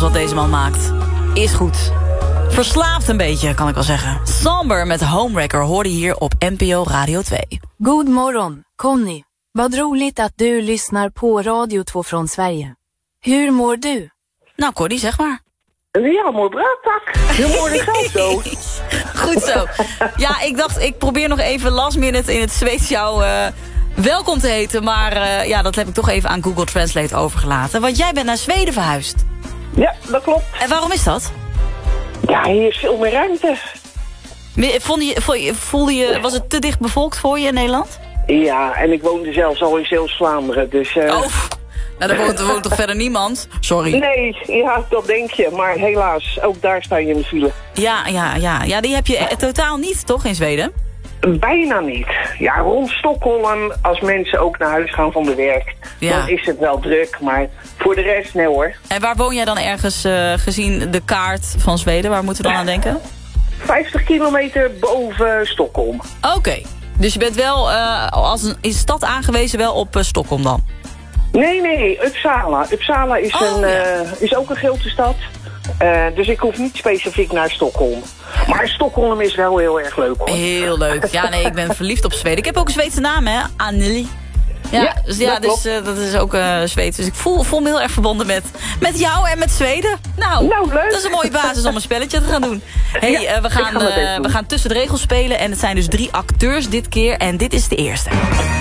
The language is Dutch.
wat deze man maakt. Is goed. Verslaafd een beetje, kan ik wel zeggen. Somber met Homewrecker hoorde hier op NPO Radio 2. God morgon, Conny. Vad roligt att du lyssnar på Radio 2 från Sverige. Hur mår du? Nou, Cordy, zeg maar. Ja, mooi braadpak. Heel mooi zelf zo. Goed zo. Ja, ik dacht, ik probeer nog even last minute in het Zweeds jou welkom te heten. Maar ja, dat heb ik toch even aan Google Translate overgelaten. Want jij bent naar Zweden verhuisd. Ja, dat klopt. En waarom is dat? Ja, hier is veel meer ruimte. Voelde je, was het te dicht bevolkt voor je in Nederland? Ja, en ik woonde zelfs al in Zeeuws-Vlaanderen, dus... Oh, nou, daar woont toch verder niemand? Sorry. Nee, ja, dat denk je. Maar helaas, ook daar sta je in de file. Ja, die heb je totaal niet, toch, in Zweden? Bijna niet. Ja, rond Stockholm, als mensen ook naar huis gaan van de werk, dan is het wel druk. Maar voor de rest, nee hoor. En waar woon jij dan ergens, gezien de kaart van Zweden? Waar moeten we dan aan denken? 50 kilometer boven Stockholm. Oké. Dus je bent wel als een stad aangewezen wel op Stockholm dan? Nee, Uppsala. Uppsala is, is ook een grote stad. Dus ik hoef niet specifiek naar Stockholm. Maar Stockholm is wel heel erg leuk hoor. Heel leuk. Ja, nee, ik ben verliefd op Zweden. Ik heb ook een Zweedse naam, hè? Anneli. Ja, dat is ook Zweeds. Dus ik voel me heel erg verbonden met jou en met Zweden. Nou, leuk. Dat is een mooie basis om een spelletje te gaan doen. We gaan tussen de regels spelen. En het zijn dus 3 acteurs dit keer. En dit is de eerste.